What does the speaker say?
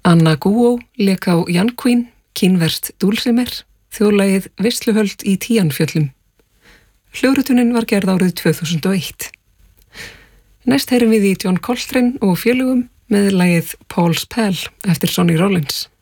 Anna Guo lék á Jan Queen, kínverskt dúlsimer, þjóðlagið Veisluhöld í Tíanfjöllum. Hljóðritunin var gerð árið 2001. Næst heyrum við í John Coltrane og félögum með lagið Paul's Pal eftir Sonny Rollins.